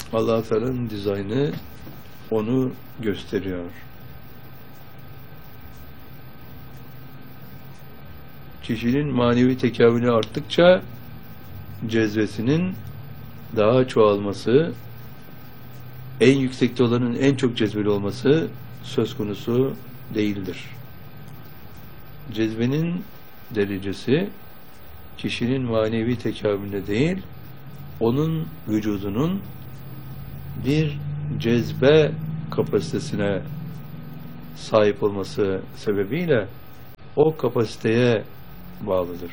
Allah Teala'nın dizaynı onu gösteriyor. Kişinin manevi tekabülü arttıkça cezbesinin daha çoğalması, en yüksekte olanın en çok cezbeli olması söz konusu değildir. Cezbenin derecesi kişinin manevi tekamülünde değil, onun vücudunun bir cezbe kapasitesine sahip olması sebebiyle o kapasiteye bağlıdır.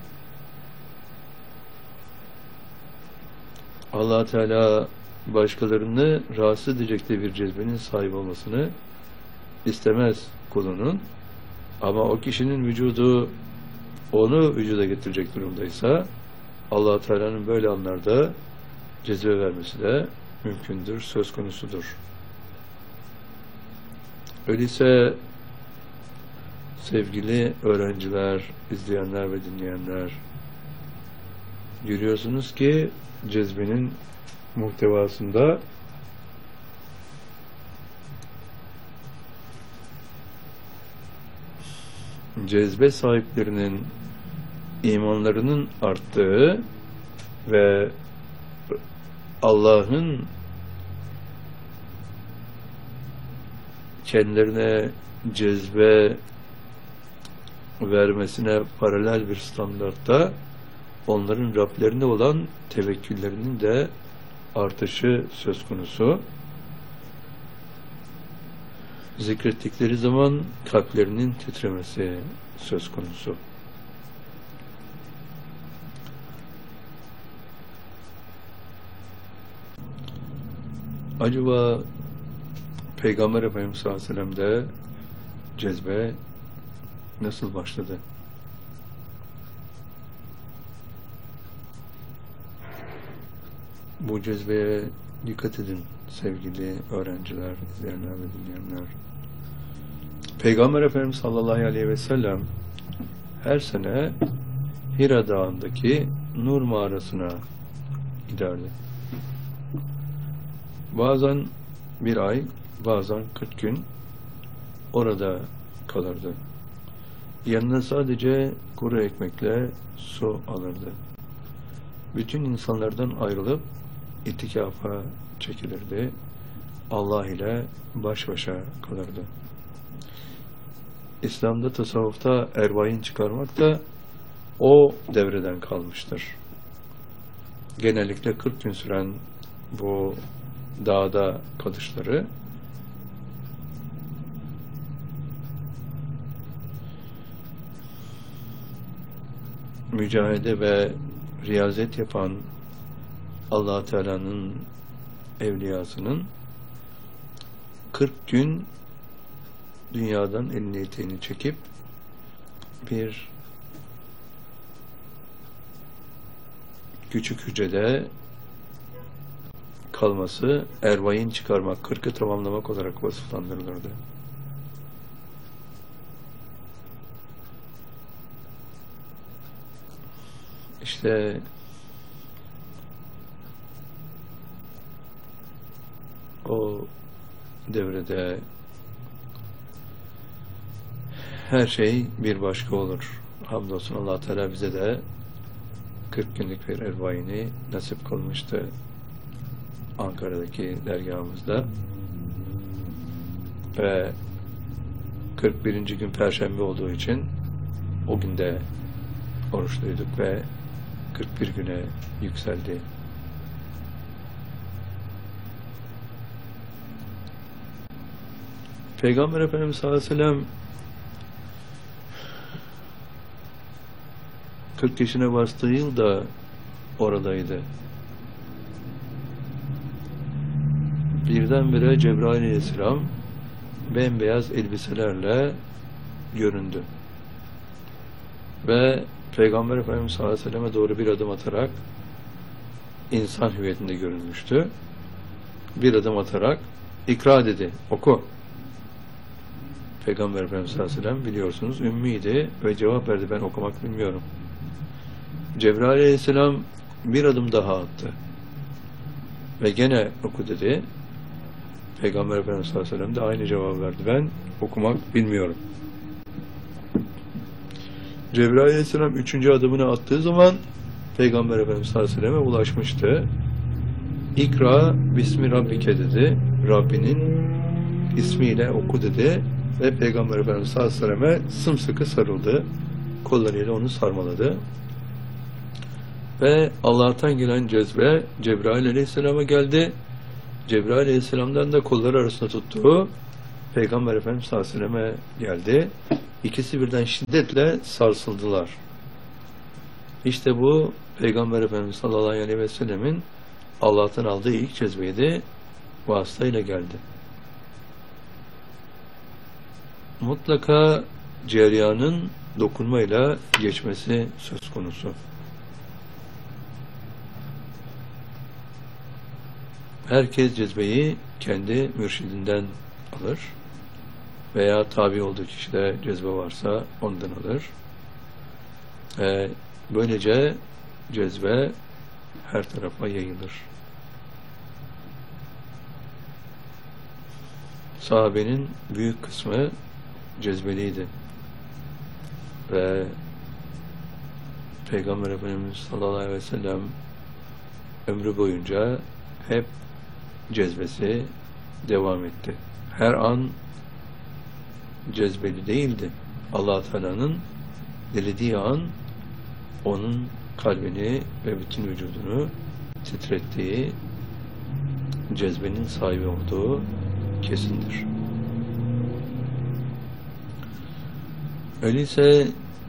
Allah Teala başkalarını rahatsız edecek de bir cezbenin sahip olmasını istemez kulunun, ama o kişinin vücudu onu vücuda getirecek durumdaysa Allah Teala'nın böyle anlarda cezbe vermesi de mümkündür, söz konusudur. Öyleyse sevgili öğrenciler, izleyenler ve dinleyenler, görüyorsunuz ki cezbenin muhtevasında cezbe sahiplerinin imanlarının arttığı ve Allah'ın kendilerine cezbe vermesine paralel bir standartta onların Rablerine olan tevekküllerinin de artışı söz konusu. Zikrettikleri zaman kalplerinin titremesi söz konusu. Acaba Peygamber Efendimiz sallallahu aleyhi ve sellem'de cezbe nasıl başladı? Bu cezbeye dikkat edin sevgili öğrenciler, izleyenler ve dinleyenler. Peygamber Efendimiz sallallahu aleyhi ve sellem her sene Hira Dağı'ndaki Nur mağarasına giderdi. Bazen bir ay, bazen 40 gün orada kalırdı. Yanına sadece kuru ekmekle su alırdı. Bütün insanlardan ayrılıp itikafa çekilirdi. Allah ile baş başa kalırdı. İslam'da, tasavvufta ervain çıkarmak da o devreden kalmıştır. Genellikle 40 gün süren bu dağda kalışları mücahede ve riyazet yapan Allah Teala'nın evliyasının 40 gün dünyadan elini eteğini çekip bir küçük hücrede kalması, ervain çıkarmak, 40'ı tamamlamak olarak vasıflandırılırdı. İşte o devrede her şey bir başka olur. Hamdolsun Allah Teala bize de 40 günlük bir ervaini nasip kılmıştı Ankara'daki dergahımızda. Ve 41. gün Perşembe olduğu için o günde oruçluyduk ve 41 güne yükseldi. Peygamber Efendimiz sallallahu aleyhi ve sellem 40 yaşına bastığı yıl da oradaydı. Birdenbire Cebrail aleyhisselam bembeyaz elbiselerle göründü. Ve Peygamber Efendimiz sallallahu aleyhi ve selleme doğru bir adım atarak insan hüviyetinde görünmüştü. Bir adım atarak ikra dedi, oku. Peygamber Efendimiz sallallahu aleyhi ve sellem biliyorsunuz ümmiydi ve cevap verdi, ben okumak bilmiyorum. Cebrail aleyhisselam bir adım daha attı. Ve gene oku dedi. Peygamber Efendimiz sallallahu aleyhi ve sellem de aynı cevabı verdi. Ben okumak bilmiyorum. Cebrail aleyhisselam 3. adımını attığı zaman Peygamber Efendimiz sallallahu aleyhi ve selleme ulaşmıştı. İkra bismi rabbike dedi. Rabbinin ismiyle oku dedi. Ve Peygamber Efendimiz sallallahu aleyhi ve selleme sımsıkı sarıldı. Kollarıyla onu sarmaladı. Ve Allah'tan gelen cezbe Cebrail aleyhisselama geldi. Cebrail aleyhisselamdan da kolları arasında tuttuğu Peygamber Efendimiz sallallahu aleyhi ve selleme geldi. İkisi birden şiddetle sarsıldılar. İşte bu Peygamber Efendimiz sallallahu aleyhi ve sellemin Allah'tan aldığı ilk cezbeydi. Vasıtayla geldi. Mutlaka cereyanın dokunmayla geçmesi söz konusu. Herkes cezbeyi kendi mürşidinden alır veya tabi olduğu kişide cezbe varsa ondan alır. Böylece cezbe her tarafa yayılır. Sahabenin büyük kısmı cezbeliydi. Ve Peygamber Efendimiz sallallahu aleyhi ve sellem ömrü boyunca hep cezbesi devam etti. Her an cezbeli değildi. Allah Teala'nın dilediği an onun kalbini ve bütün vücudunu titrettiği, cezbenin sahibi olduğu kesindir. Öyleyse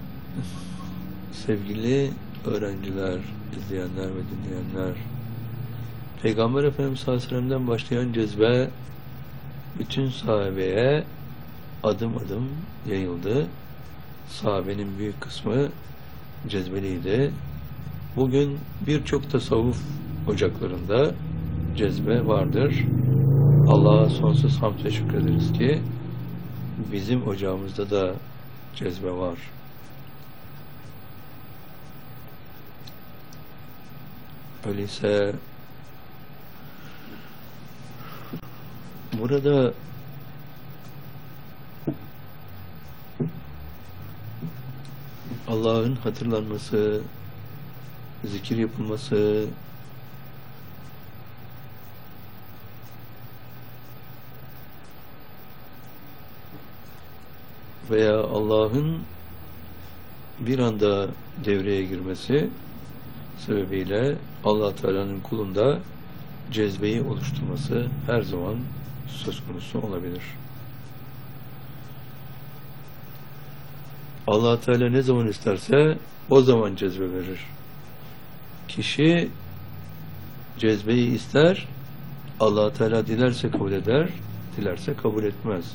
sevgili öğrenciler, izleyenler ve dinleyenler, Peygamber Efendimiz sallallahu aleyhi ve sellem'den başlayan cezbe bütün sahabeye adım adım yayıldı. Sahabenin büyük kısmı cezbeliydi. Bugün birçok tasavvuf ocaklarında cezbe vardır. Allah'a sonsuz hamd ve şükrederiz ki bizim ocağımızda da cezbe var. Öyleyse burada Allah'ın hatırlanması, zikir yapılması, veya Allah'ın bir anda devreye girmesi sebebiyle Allah Teala'nın kulunda cezbeyi oluşturması her zaman söz konusu olabilir. Allah Teala ne zaman isterse o zaman cezbe verir. Kişi cezbeyi ister, Allah Teala dilerse kabul eder, dilerse kabul etmez.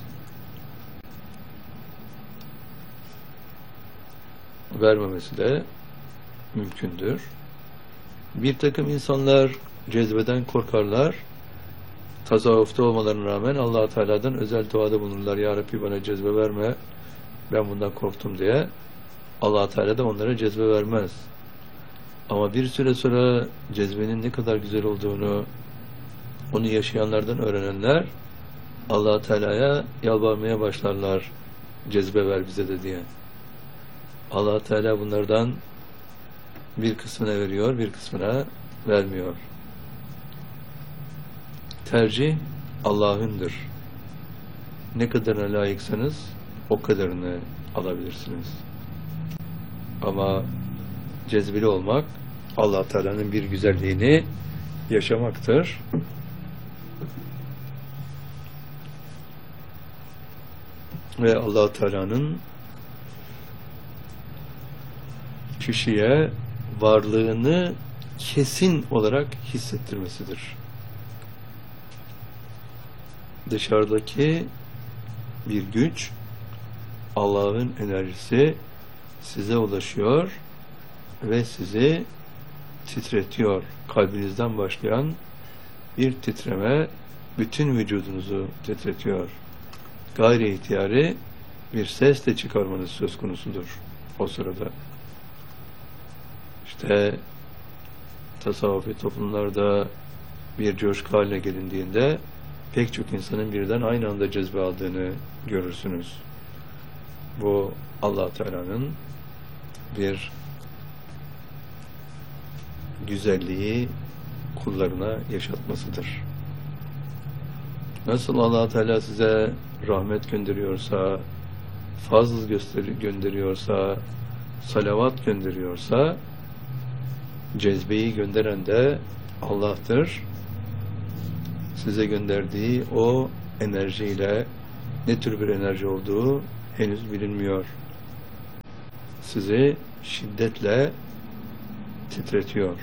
Vermemesi de mümkündür. Bir takım insanlar cezbeden korkarlar. Tasavvufta olmalarına rağmen Allah Teala'dan özel duada bulunurlar. Ya Rabbi bana cezbe verme, ben bundan korktum diye. Allah Teala da onlara cezbe vermez. Ama bir süre sonra cezbenin ne kadar güzel olduğunu onu yaşayanlardan öğrenenler Allah Teala'ya yalvarmaya başlarlar. Cezbe ver bize de diye. Allah Teala bunlardan bir kısmına veriyor, bir kısmına vermiyor. Tercih Allah'ındır. Ne kadarına layıksanız o kadarını alabilirsiniz. Ama cezbeli olmak Allah Teala'nın bir güzelliğini yaşamaktır. Ve Allah Teala'nın kişiye varlığını kesin olarak hissettirmesidir. Dışarıdaki bir güç, Allah'ın enerjisi size ulaşıyor ve sizi titretiyor. Kalbinizden başlayan bir titreme bütün vücudunuzu titretiyor. Gayri ihtiyari bir ses de çıkarmanız söz konusudur o sırada. İşte tasavvufi toplumlarda bir coşku haline gelindiğinde pek çok insanın birden aynı anda cezbe aldığını görürsünüz. Bu Allah Teala'nın bir güzelliği kullarına yaşatmasıdır. Nasıl Allah Teala size rahmet gönderiyorsa, fazl gönderiyorsa, salavat gönderiyorsa, cezbeyi gönderen de Allah'tır. Size gönderdiği o enerjiyle ne tür bir enerji olduğu henüz bilinmiyor. Sizi şiddetle titretiyor.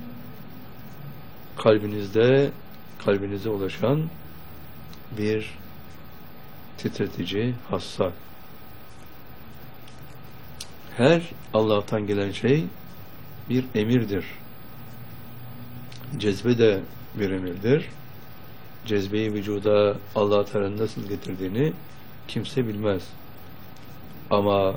Kalbinize ulaşan bir titretici hassa. Her Allah'tan gelen şey bir emirdir. Cezbe de bir emirdir. Cezbeyi vücuda Allah Teala'nın nasıl getirdiğini kimse bilmez. Ama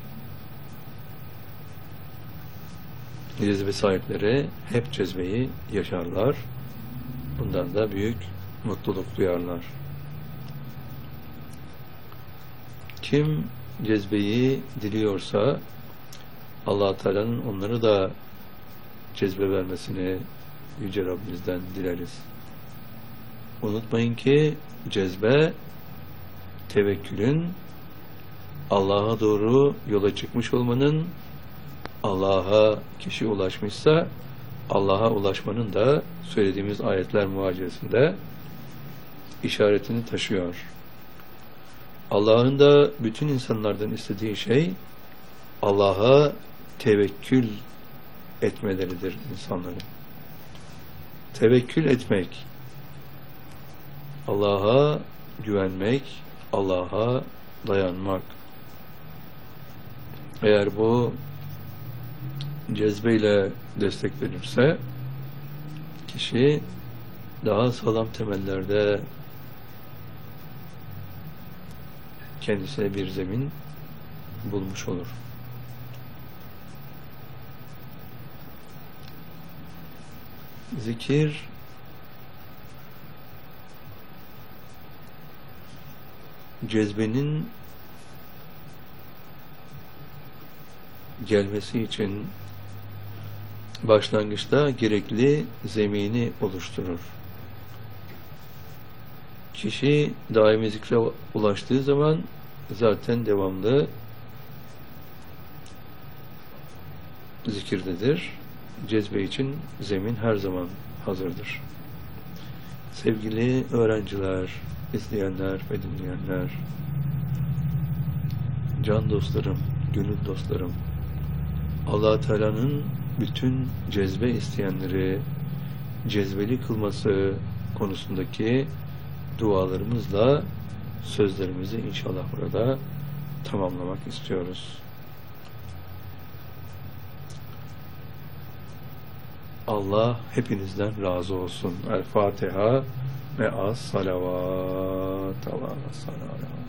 cezbe sahipleri hep cezbeyi yaşarlar. Bundan da büyük mutluluk duyarlar. Kim cezbeyi diliyorsa Allah Teala'nın onları da cezbe vermesini Yüce Rabbimizden dileriz. Unutmayın ki cezbe tevekkülün, Allah'a doğru yola çıkmış olmanın, Allah'a kişi ulaşmışsa Allah'a ulaşmanın da söylediğimiz ayetler muhacesinde işaretini taşıyor. Allah'ın da bütün insanlardan istediği şey Allah'a tevekkül etmeleridir insanların. Tevekkül etmek, Allah'a güvenmek, Allah'a dayanmak. Eğer bu cezbeyle desteklenirse kişi daha sağlam temellerde kendisine bir zemin bulmuş olur. Zikir cezbenin gelmesi için başlangıçta gerekli zemini oluşturur. Kişi daimi zikre ulaştığı zaman zaten devamlı zikirdedir. Cezbe için zemin her zaman hazırdır. Sevgili öğrenciler, izleyenler ve dinleyenler, can dostlarım, gönül dostlarım, Allah Teala'nın bütün cezbe isteyenleri cezbeli kılması konusundaki dualarımızla sözlerimizi inşallah burada tamamlamak istiyoruz. Allah hepinizden razı olsun. El Fatiha ve as salavat. Allah salavat.